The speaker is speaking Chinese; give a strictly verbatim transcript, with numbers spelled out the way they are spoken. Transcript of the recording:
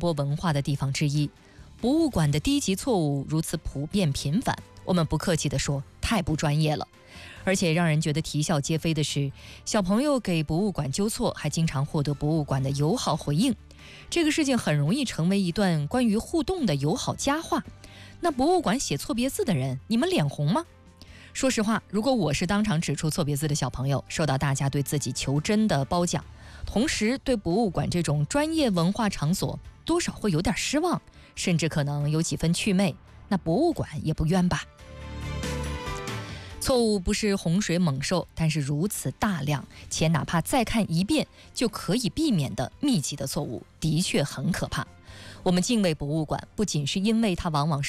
播文化的地方之一。博物馆的低级错误如此普遍频繁，我们不客气地说，太不专业了。而且让人觉得啼笑皆非的是，小朋友给博物馆纠错，还经常获得博物馆的友好回应。这个事情很容易成为一段关于互动的友好佳话。那博物馆写错别字的人，你们脸红吗？说实话，如果我是当场指出错别字的小朋友，受到大家对自己求真的褒奖，同时对博物馆这种专业文化场所多少会有点失望，甚至可能有几分祛魅，那博物馆也不冤吧。错误不是洪水猛兽，但是如此大量且哪怕再看一遍就可以避免的密集的错误，的确很可怕。我们敬畏博物馆，不仅是因为它往往是